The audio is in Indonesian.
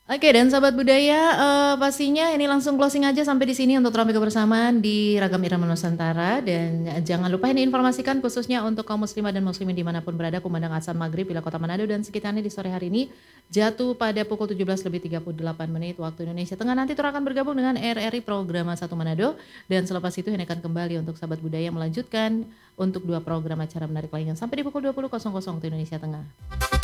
Oke dan sahabat budaya, pastinya ini langsung closing aja sampai di sini untuk topik kebersamaan di Ragam Irama Nusantara dan jangan lupa ini informasikan khususnya untuk kaum muslimah dan muslimin dimanapun berada kumandang azan maghrib bila kota Manado dan sekitarnya di sore hari ini jatuh pada pukul 17.38 waktu Indonesia Tengah. Nanti Tora akan bergabung dengan RRI Program 1 Manado dan selepas itu ini akan kembali untuk sahabat budaya melanjutkan untuk 2 program acara menarik lainnya sampai di pukul 20.00 waktu Indonesia Tengah.